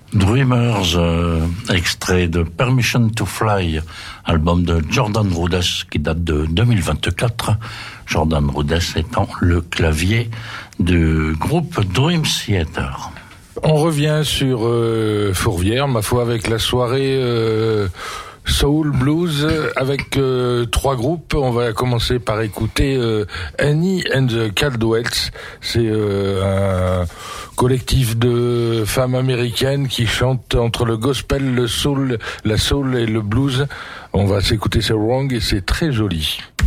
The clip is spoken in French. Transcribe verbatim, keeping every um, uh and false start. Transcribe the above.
Dreamers, euh, extrait de Permission to Fly, album de Jordan Rudess qui date de deux mille vingt-quatre. Jordan Rudess étant le clavier du groupe Dream Theater. On revient sur euh, Fourvière, ma foi, avec la soirée euh, Soul Blues avec euh, trois groupes. On va commencer par écouter euh, Annie and the Caldwells. C'est euh, un collectif de femmes américaines qui chantent entre le gospel, le soul, la soul et le blues. On va s'écouter ce Wrong et c'est très joli.